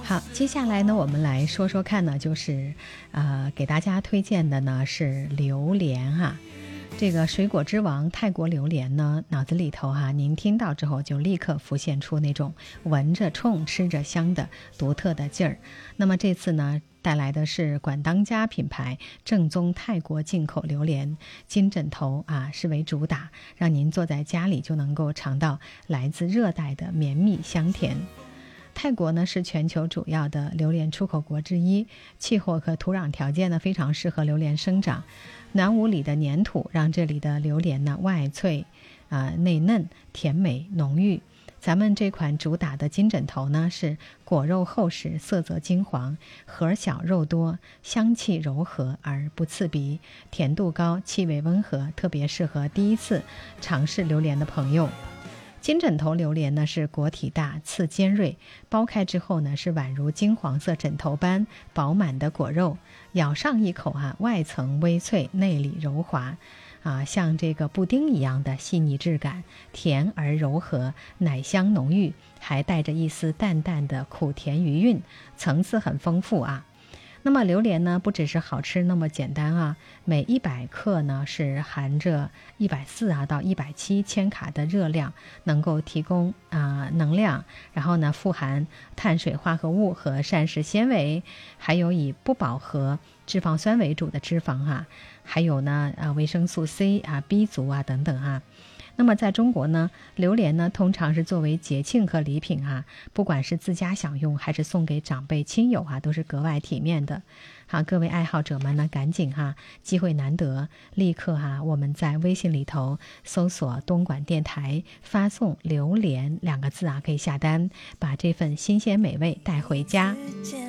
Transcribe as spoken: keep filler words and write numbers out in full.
好，接下来呢，我们来说说看呢，就是呃，给大家推荐的呢是榴莲哈。这个水果之王泰国榴莲呢，脑子里头哈，您听到之后就立刻浮现出那种闻着冲、吃着香的独特的劲儿。那么这次呢，带来的是管当家品牌正宗泰国进口榴莲金枕头啊，是为主打，让您坐在家里就能够尝到来自热带的绵密香甜。泰国呢是全球主要的榴莲出口国之一，气候和土壤条件呢非常适合榴莲生长。暖武里的粘土让这里的榴莲呢外脆啊、呃、内嫩，甜美浓郁。咱们这款主打的金枕头呢是果肉厚实，色泽金黄，核小肉多，香气柔和而不刺鼻，甜度高，气味温和，特别适合第一次尝试榴莲的朋友。金枕头榴莲呢是果体大，刺尖锐，剥开之后呢是宛如金黄色枕头般饱满的果肉，咬上一口啊，外层微脆，内里柔滑，啊，像这个布丁一样的细腻质感，甜而柔和，奶香浓郁，还带着一丝淡淡的苦甜余韵，层次很丰富啊。那么榴莲呢不只是好吃那么简单啊，每一百克呢是含着一百四啊到一百七千卡的热量，能够提供啊、呃、能量，然后呢富含碳水化合物和膳食纤维，还有以不饱和脂肪酸为主的脂肪啊，还有呢啊维生素 C 啊 B 族啊等等啊。那么在中国呢，榴莲呢通常是作为节庆和礼品啊，不管是自家享用还是送给长辈亲友啊，都是格外体面的。好，各位爱好者们呢，赶紧哈，机会难得，立刻哈，我们在微信里头搜索东莞电台，发送榴莲两个字啊，可以下单，把这份新鲜美味带回家。